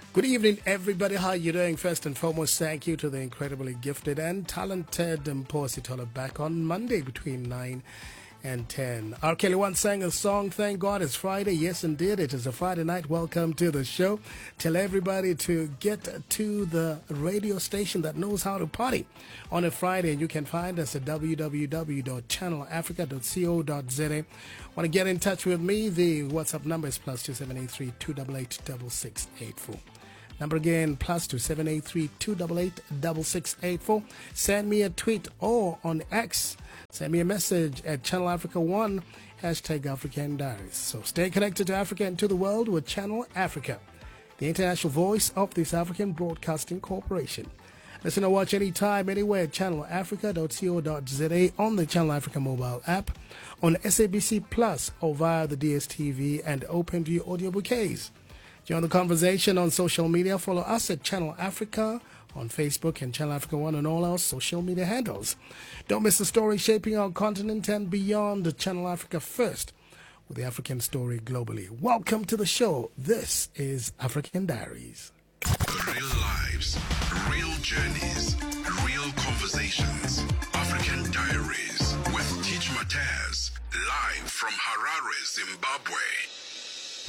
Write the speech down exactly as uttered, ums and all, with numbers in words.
Good evening, everybody. How are you doing? First and foremost, thank you to the incredibly gifted and talented Mposi Tola back on Monday between nine and ten. R. Kelly once sang a song, Thank God It's Friday. Yes, indeed, it is a Friday night. Welcome to the show. Tell everybody to get to the radio station that knows how to party on a Friday. And you can find us at w w w dot channel africa dot co dot z a. Want to get in touch with me? The WhatsApp number is plus two seven eight three two eight eight six six eight four. Number again, plus two seven eight three two eight eight six six eight four. Send me a tweet or on X. Send me a message at Channel Africa One, hashtag African Diaries. So stay connected to Africa and to the world with Channel Africa, the international voice of this African Broadcasting Corporation. Listen or watch anytime, anywhere at channel africa dot co dot z a, on the Channel Africa mobile app, on S A B C Plus, or via the D S T V and OpenView audio bouquets. Join the conversation on social media. Follow us at Channel Africa on Facebook and Channel Africa One on all our social media handles. Don't miss the story shaping our continent and beyond. The Channel Africa First, with the African story globally. Welcome to the show. This is African Diaries. Real lives, real journeys, real conversations. African Diaries with Teach Mataz, live from Harare, Zimbabwe.